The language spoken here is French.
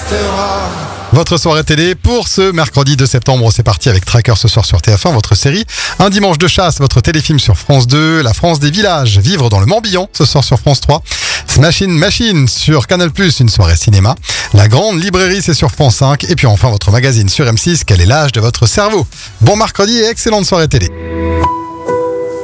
Votre soirée télé pour ce mercredi 2 septembre, c'est parti avec Tracker ce soir sur TF1, votre série. Un dimanche de chasse, votre téléfilm sur France 2. La France des villages, vivre dans le Morbihan ce soir sur France 3. Smashing Machine sur Canal+, une soirée cinéma. La grande librairie, c'est sur France 5. Et puis enfin votre magazine sur M6, quel est l'âge de votre cerveau. Bon mercredi et excellente soirée télé.